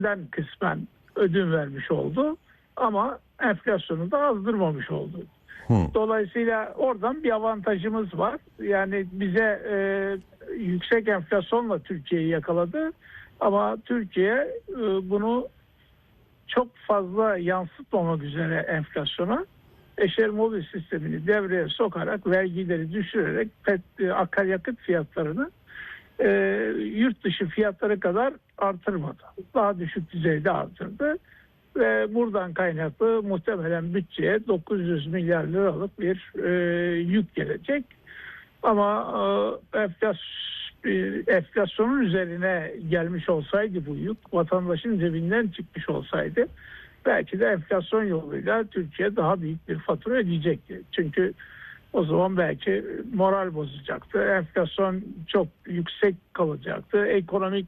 kısmen ödün vermiş oldu ama enflasyonu da azdırmamış oldu. Dolayısıyla oradan bir avantajımız var. Yani bize yüksek enflasyonla Türkiye'yi yakaladı ama Türkiye bunu çok fazla yansıtmamak üzere enflasyona eşer-mobil sistemini devreye sokarak, vergileri düşürerek akaryakıt fiyatlarını yurt dışı fiyatları kadar artırmadı. Daha düşük düzeyde artırdı ve buradan kaynaklı muhtemelen bütçeye 900 milyar liralık bir yük gelecek. Ama enflasyonun üzerine gelmiş olsaydı bu yük, vatandaşın cebinden çıkmış olsaydı belki de enflasyon yoluyla Türkiye daha büyük bir fatura ödeyecekti. Çünkü o zaman belki moral bozacaktı. Enflasyon çok yüksek kalacaktı. Ekonomik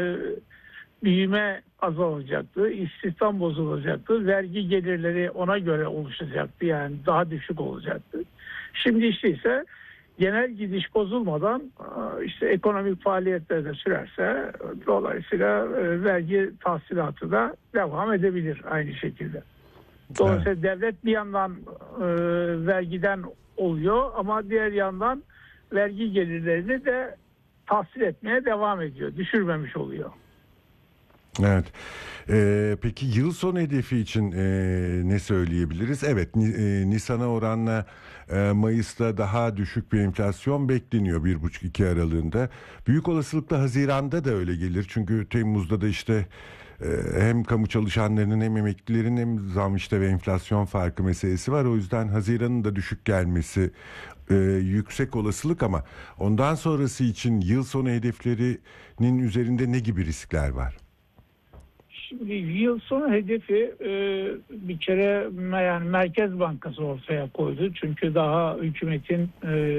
büyüme azalacaktı. İstihdam bozulacaktı. Vergi gelirleri ona göre oluşacaktı. Yani daha düşük olacaktı. Şimdi ise genel gidiş bozulmadan işte ekonomik faaliyetler de sürerse dolayısıyla vergi tahsilatı da devam edebilir aynı şekilde. Dolayısıyla devlet bir yandan vergiden oluyor ama diğer yandan vergi gelirlerini de tahsil etmeye devam ediyor. Düşürmemiş oluyor. Evet. Peki yıl sonu hedefi için ne söyleyebiliriz? Evet, Nisan'a oranla Mayıs'ta daha düşük bir enflasyon bekleniyor 1,5-2 aralığında. Büyük olasılıkla Haziran'da da öyle gelir. Çünkü Temmuz'da da işte hem kamu çalışanlarının hem emeklilerin hem zam işte ve enflasyon farkı meselesi var. O yüzden Haziran'ın da düşük gelmesi yüksek olasılık ama ondan sonrası için yıl sonu hedeflerinin üzerinde ne gibi riskler var? Şimdi yıl sonu hedefi bir kere yani Merkez Bankası ortaya koydu. Çünkü daha hükümetin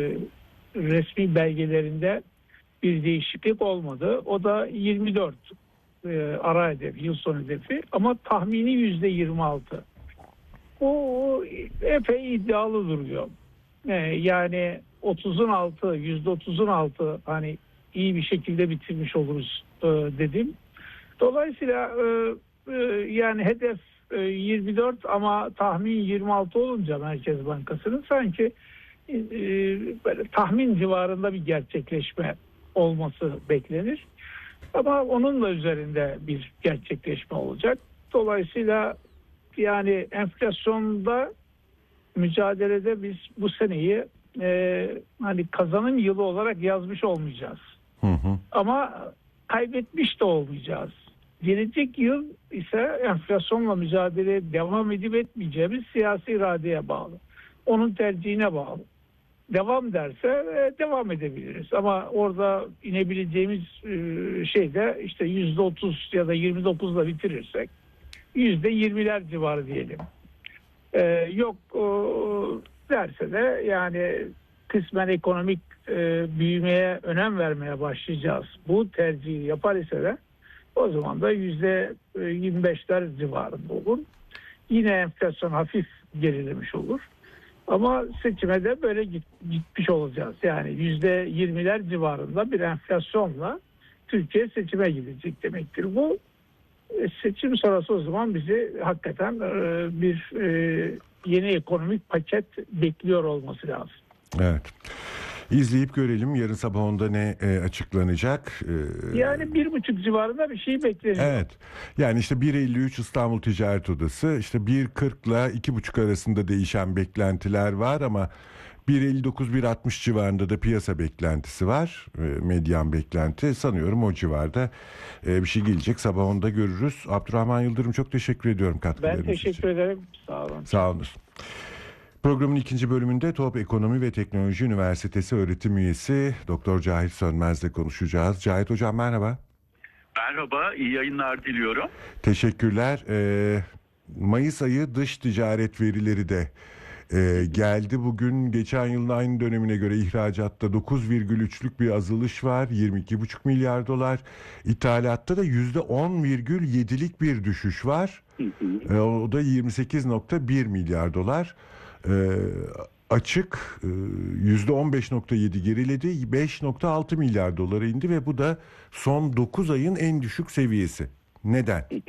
resmi belgelerinde bir değişiklik olmadı. O da 24 ara hedef, yıl sonu hedefi ama tahmini %26. O epey iddialı duruyor. Yani %30'un altı hani iyi bir şekilde bitirmiş oluruz dedim. Dolayısıyla yani hedef 24 ama tahmin 26 olunca Merkez Bankası'nın sanki böyle tahmin civarında bir gerçekleşme olması beklenir. Ama onun da üzerinde bir gerçekleşme olacak. Dolayısıyla yani enflasyonda mücadelede biz bu seneyi hani kazanım yılı olarak yazmış olmayacağız. Ama kaybetmiş de olmayacağız. Gelecek yıl ise enflasyonla mücadeleye devam edip etmeyeceğimiz siyasi iradeye bağlı. Onun tercihine bağlı. Devam derse devam edebiliriz. Ama orada inebileceğimiz şey de işte %30 ya da 29'la bitirirsek %20'ler civarı diyelim. Yok derse de yani kısmen ekonomik büyümeye önem vermeye başlayacağız. Bu tercihi yapar ise de o zaman da %25'ler civarında olur. Yine enflasyon hafif gerilemiş olur. Ama seçime de böyle gitmiş olacağız. Yani %20'ler civarında bir enflasyonla Türkiye seçime gidecek demektir. Bu seçim sonrası o zaman bizi hakikaten bir yeni ekonomik paket bekliyor olması lazım. Evet. İzleyip görelim yarın sabah onda ne açıklanacak. Yani 1,5 civarında bir şey bekleniyor. Evet. Yani işte 1,53 İstanbul Ticaret Odası, işte 1,40 ile 2,5 arasında değişen beklentiler var ama 1,59-1,60 civarında da piyasa beklentisi var. Medyan beklenti. Sanıyorum o civarda bir şey gelecek. Sabah onda görürüz. Abdurrahman Yıldırım, çok teşekkür ediyorum katkılarınız için. Ben teşekkür ederim. Sağ olun. Sağ olun. Programın ikinci bölümünde TOP Ekonomi ve Teknoloji Üniversitesi öğretim üyesi Dr. Cahit Sönmez'le konuşacağız. Cahit Hocam merhaba. Merhaba, iyi yayınlar diliyorum. Teşekkürler. Mayıs ayı dış ticaret verileri de geldi. Bugün geçen yılın aynı dönemine göre ihracatta 9,3'lük bir azalış var. 22,5 milyar dolar. İthalatta da %10,7'lik bir düşüş var. O da 28,1 milyar dolar. Açık %15,7 geriledi, 5,6 milyar dolara indi ve bu da son 9 ayın en düşük seviyesi. Neden?